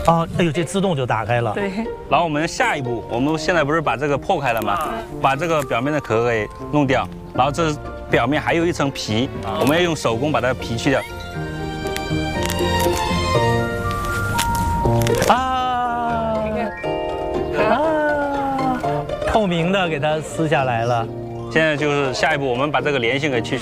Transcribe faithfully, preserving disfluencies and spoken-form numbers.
哦，哎呦，这自动就打开了。 对。 然后我们下一步，我们现在不是把这个破开了吗？把这个表面的壳给弄掉，然后这表面还有一层皮，我们要用手工把它皮去掉。 啊啊！透明的给它撕下来了。 现在就是下一步，我们把这个粘性给去